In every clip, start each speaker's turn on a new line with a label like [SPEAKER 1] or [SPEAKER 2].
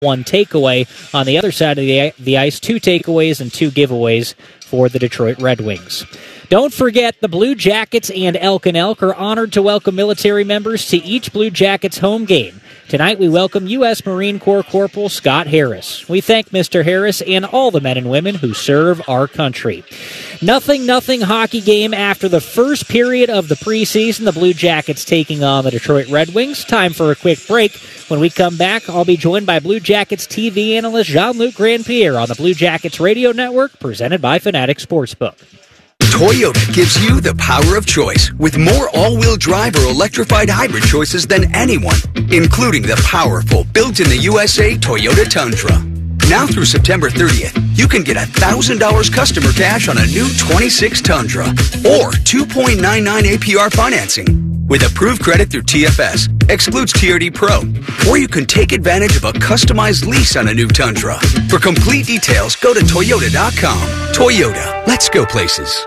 [SPEAKER 1] one takeaway. On the other side of the ice, 2 takeaways and 2 giveaways for the Detroit Red Wings. Don't forget, the Blue Jackets and Elk and Elk are honored to welcome military members to each Blue Jackets home game. Tonight we welcome U.S. Marine Corps Corporal Scott Harris. We thank Mr. Harris and all the men and women who serve our country. Nothing hockey game after the first period of the preseason. The Blue Jackets taking on the Detroit Red Wings. Time for a quick break. When we come back, I'll be joined by Blue Jackets TV analyst Jean-Luc Grandpierre on the Blue Jackets Radio Network, presented by Fanatic Sportsbook.
[SPEAKER 2] Toyota gives you the power of choice with more all-wheel drive or electrified hybrid choices than anyone, including the powerful built-in-the-USA Toyota Tundra. Now through September 30th, you can get $1,000 customer cash on a new 26 Tundra or 2.99 APR financing. With approved credit through TFS, excludes TRD Pro, or you can take advantage of a customized lease on a new Tundra. For complete details, go to Toyota.com. Toyota, let's go places.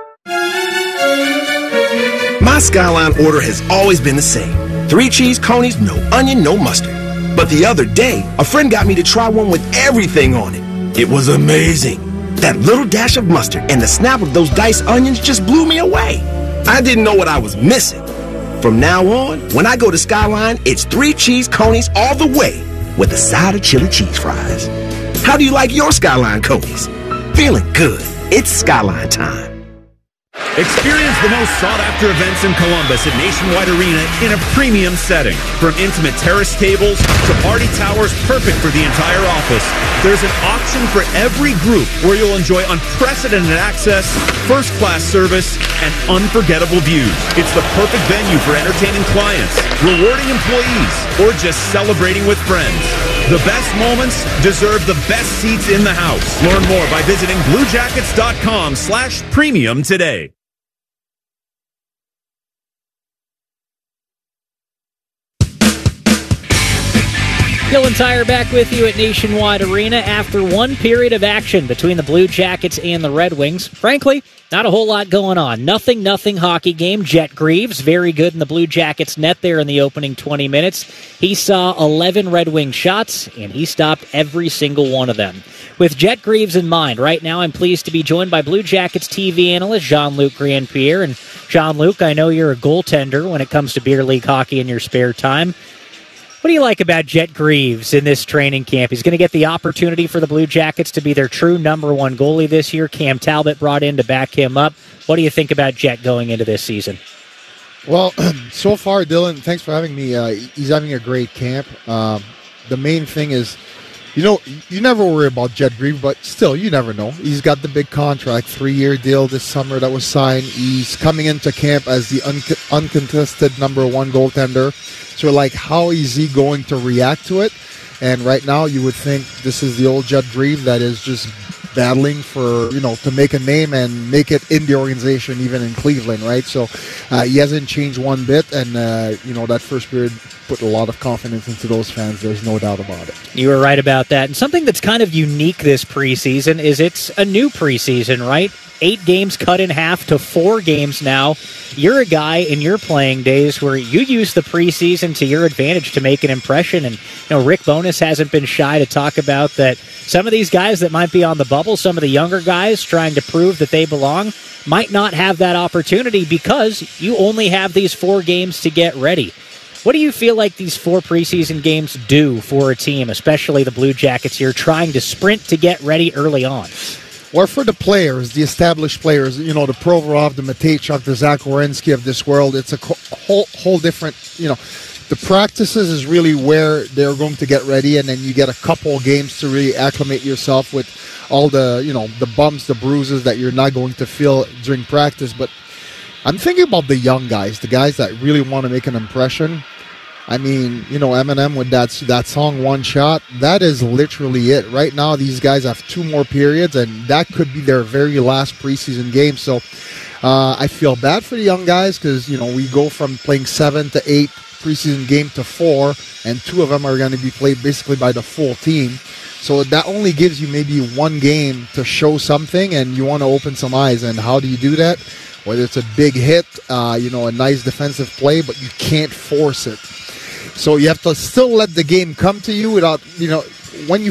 [SPEAKER 3] My Skyline order has always been the same. 3 cheese conies, no onion, no mustard. But the other day, a friend got me to try one with everything on it. It was amazing. That little dash of mustard and the snap of those diced onions just blew me away. I didn't know what I was missing. From now on, when I go to Skyline, it's 3 cheese conies all the way with a side of chili cheese fries. How do you like your Skyline conies? Feeling good. It's Skyline time.
[SPEAKER 4] Experience the most sought-after events in Columbus at Nationwide Arena in a premium setting. From intimate terrace tables to party towers perfect for the entire office, there's an option for every group where you'll enjoy unprecedented access, first-class service, and unforgettable views. It's the perfect venue for entertaining clients, rewarding employees, or just celebrating with friends. The best moments deserve the best seats in the house. Learn more by visiting BlueJackets.com/premium today.
[SPEAKER 1] Dylan Tyre back with you at Nationwide Arena after one period of action between the Blue Jackets and the Red Wings. Frankly, not a whole lot going on. Nothing hockey game. Jet Greaves, very good in the Blue Jackets net there in the opening 20 minutes. He saw 11 Red Wing shots, and he stopped every single one of them. With Jet Greaves in mind, right now I'm pleased to be joined by Blue Jackets TV analyst Jean-Luc Grandpierre. And Jean-Luc, I know you're a goaltender when it comes to beer league hockey in your spare time. What do you like about Jet Greaves in this training camp? He's going to get the opportunity for the Blue Jackets to be their true number 1 goalie this year. Cam Talbot brought in to back him up. What do you think about Jet going into this season?
[SPEAKER 5] Well, so far, Dylan, thanks for having me. He's having a great camp. The main thing is, you never worry about Jet Greaves, but still, you never know. He's got the big contract, 3-year deal this summer that was signed. He's coming into camp as the uncontested number 1 goaltender. So, how is he going to react to it? And right now, you would think this is the old Jet Greaves that is just battling for, to make a name and make it in the organization, even in Cleveland, right? So, he hasn't changed one bit. And, that first period put a lot of confidence into those fans. There's no doubt about it.
[SPEAKER 1] You were right about that. And something that's kind of unique this preseason is it's a new preseason, right? 8 games cut in half to 4 games now. You're a guy in your playing days where you use the preseason to your advantage to make an impression. And Rick Bowness hasn't been shy to talk about that some of these guys that might be on the bubble, some of the younger guys trying to prove that they belong, might not have that opportunity because you only have these 4 games to get ready. What do you feel like these 4 preseason games do for a team, especially the Blue Jackets here, trying to sprint to get ready early on?
[SPEAKER 5] Or for the players, the established players, the Provorov, the Matejchuk, the Zach Werenski of this world, it's a whole different, the practices is really where they're going to get ready, and then you get a couple games to really acclimate yourself with all the, the bumps, the bruises that you're not going to feel during practice. But I'm thinking about the young guys, the guys that really want to make an impression. I mean, Eminem with that song One Shot, that is literally it. Right now, these guys have 2 more periods, and that could be their very last preseason game. So I feel bad for the young guys because, we go from playing 7 to 8 preseason game to 4, and 2 of them are going to be played basically by the full team. So that only gives you maybe 1 game to show something, and you want to open some eyes. And how do you do that? Whether it's a big hit, a nice defensive play, but you can't force it. So you have to still let the game come to you without, when you